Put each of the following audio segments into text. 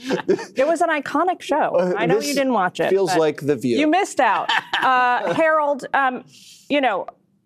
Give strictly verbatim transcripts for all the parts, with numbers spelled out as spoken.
It was an iconic show. Uh, I know you didn't watch it. Feels like The View. You missed out. Uh, Harold, um, you know,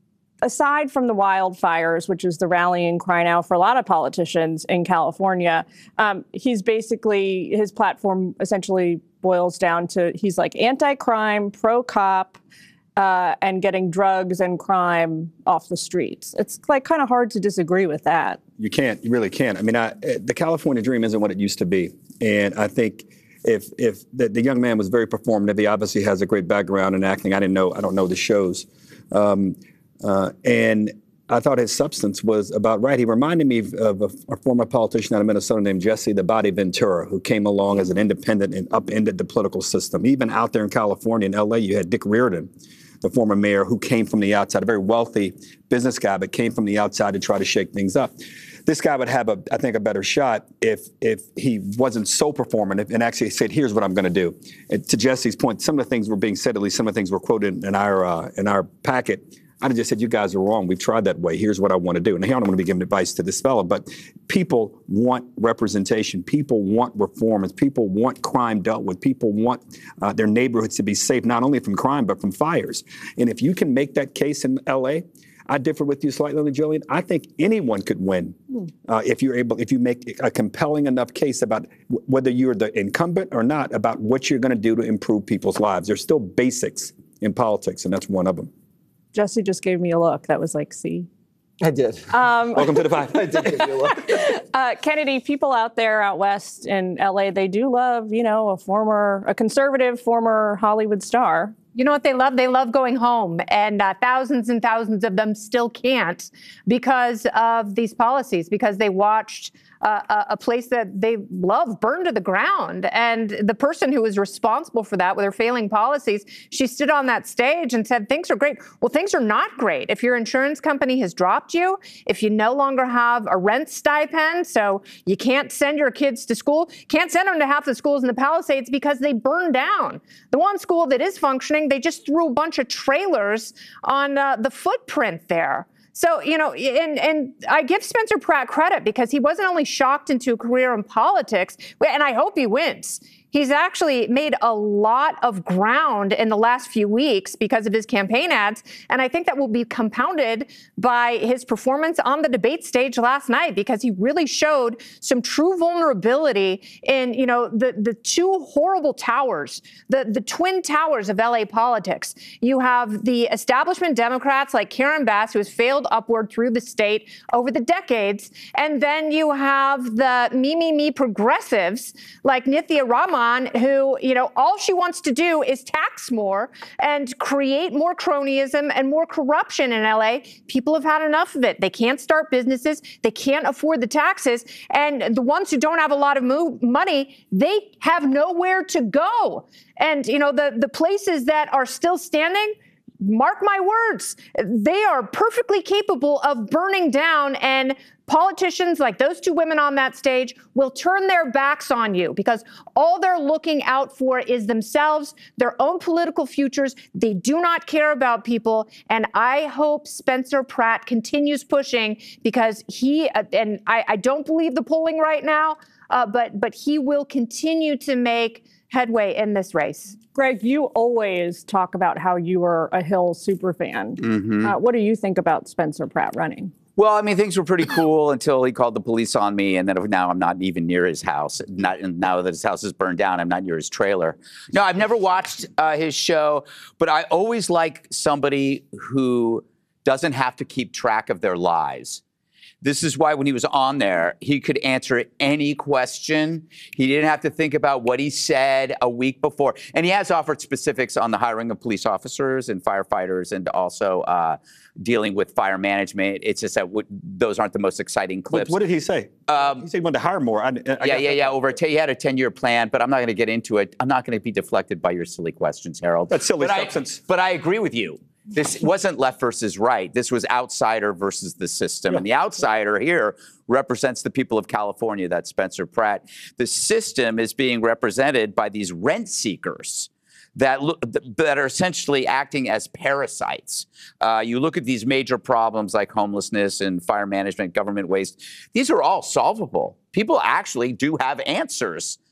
aside from the wildfires, which is the rallying cry now for a lot of politicians in California, um, he's basically, his platform essentially boils down to, he's like anti-crime, pro-cop, uh, and getting drugs and crime off the streets. It's like kind of hard to disagree with that. You can't, you really can't. I mean, I, the California dream isn't what it used to be. And I think if if the, the young man was very performative, he obviously has a great background in acting. I didn't know, I don't know the shows. Um, Uh, and I thought his substance was about right. He reminded me of a, a former politician out of Minnesota named Jesse the Body Ventura, who came along as an independent and upended the political system. Even out there in California, in L A, you had Dick Riordan, the former mayor, who came from the outside, a very wealthy business guy, but came from the outside to try to shake things up. This guy would have, a, I think, a better shot if if he wasn't so performative and actually said, "Here's what I'm going to do." And to Jesse's point, some of the things were being said, at least some of the things were quoted in our uh, in our packet. I'd have just said, you guys are wrong. We've tried that way. Here's what I want to do. And I don't want to be giving advice to this fellow, but people want representation. People want reform. People want crime dealt with. People want uh, their neighborhoods to be safe, not only from crime, but from fires. And if you can make that case in L A, I differ with you slightly on the Jillian. I think anyone could win uh, if you're able, if you make a compelling enough case about w- whether you're the incumbent or not, about what you're going to do to improve people's lives. There's still basics in politics, and that's one of them. Jesse just gave me a look that was like, see? I did. Um, Welcome to the five. I did give you a look. uh, Kennedy, people out there out west in L A, they do love, you know, a former, a conservative former Hollywood star. You know what they love? They love going home, and uh, thousands and thousands of them still can't because of these policies, because they watched uh, a, a place that they love burn to the ground. And the person who was responsible for that with her failing policies, she stood on that stage and said, things are great. Well, things are not great. If your insurance company has dropped you, if you no longer have a rent stipend, so you can't send your kids to school, can't send them to half the schools in the Palisades because they burned down. The one school that is functioning, they just threw a bunch of trailers on uh, the footprint there. So, you know, and, and I give Spencer Pratt credit because he wasn't only shocked into a career in politics, and I hope he wins. He's actually made a lot of ground in the last few weeks because of his campaign ads. And I think that will be compounded by his performance on the debate stage last night, because he really showed some true vulnerability in, you know, the, the two horrible towers, the, the twin towers of L A politics. You have the establishment Democrats like Karen Bass, who has failed upward through the state over the decades. And then you have the me, me, me progressives like Nithya Raman, who, you know, all she wants to do is tax more and create more cronyism and more corruption in L A. People have had enough of it. They can't start businesses. They can't afford the taxes. And the ones who don't have a lot of mo- money, they have nowhere to go. And, you know, the, the places that are still standing, mark my words, they are perfectly capable of burning down, and politicians like those two women on that stage will turn their backs on you because all they're looking out for is themselves, their own political futures. They do not care about people. And I hope Spencer Pratt continues pushing, because he, and I, I don't believe the polling right now, uh, but, but he will continue to make headway in this race. Greg, you always talk about how you are a Hill superfan. Mm-hmm. Uh, what do you think about Spencer Pratt running? Well, I mean, things were pretty cool until he called the police on me, and then now I'm not even near his house. Not now that his house is burned down, I'm not near his trailer. No, I've never watched uh, his show, but I always like somebody who doesn't have to keep track of their lies. This is why when he was on there, he could answer any question. He didn't have to think about what he said a week before. And he has offered specifics on the hiring of police officers and firefighters, and also uh, dealing with fire management. It's just that w- those aren't the most exciting clips. What, what did he say? Um, he said he wanted to hire more. I, I yeah, yeah, yeah. Over a t- he had a ten-year plan, but I'm not going to get into it. I'm not going to be deflected by your silly questions, Harold. That's silly but substance. I, but I agree with you. This wasn't left versus right. This was outsider versus the system. Yeah. And the outsider here represents the people of California, that's Spencer Pratt. The system is being represented by these rent seekers that look, that are essentially acting as parasites. Uh, you look at these major problems like homelessness and fire management, government waste. These are all solvable. People actually do have answers